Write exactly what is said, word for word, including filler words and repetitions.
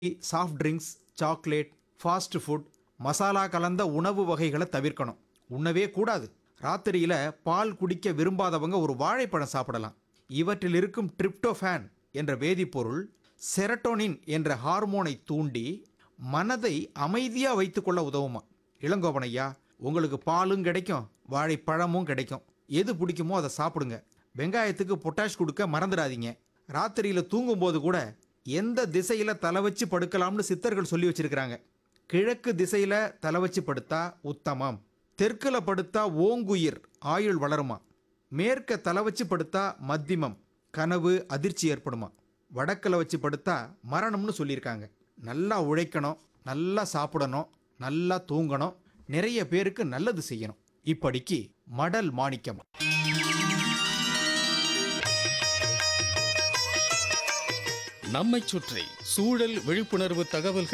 Soft drinks, chocolate, fast food, masala கலந்த உணவு வகைகளை தவிர்க்கணும். உண்ணவே கூடாது. ராத்திரியில பால் குடிக்க விரும்பாதவங்க ஒரு வாழைப்பழம் சாப்பிடலாம். இவற்றில் இருக்கும் டிரிப்டோஃபான் என்ற வேதிப்பொருள் செரட்டோனின் என்ற ஹார்மோனை தூண்டி மனதை அமைதியாக வைத்துக்கொள்ள உதவுமா. இளங்கோவன் ஐயா, உங்களுக்கு பாலும் கிடைக்கும், வாழைப்பழமும் கிடைக்கும். எது பிடிக்குமோ அதை சாப்பிடுங்க. வெங்காயத்துக்கு பொட்டாஷ் கொடுக்க மறந்துடாதீங்க. ராத்திரியில் தூங்கும்போது கூட எந்த திசையில் தலை வச்சு படுக்கலாம்னு சித்தர்கள் சொல்லி வச்சிருக்கிறாங்க. கிழக்கு திசையில் தலை வச்சு படுத்தா உத்தமம். தெற்கில் படுத்தா ஓங்குயிர், ஆயுள் வளருமா. மேற்க தலை வச்சு படுத்தா மத்தியமம், கனவு அதிர்ச்சி ஏற்படுமா. வடக்கில் வச்சு படுத்தா மரணம்னு சொல்லியிருக்காங்க. நல்லா உழைக்கணும், நல்லா சாப்பிடணும், நல்லா தூங்கணும், நிறைய பேருக்கு நல்லது செய்யணும். இப்படிக்கு மடல் மாணிக்கம். நம்மைச் சுற்றி சூழல் விழிப்புணர்வு தகவல்கள்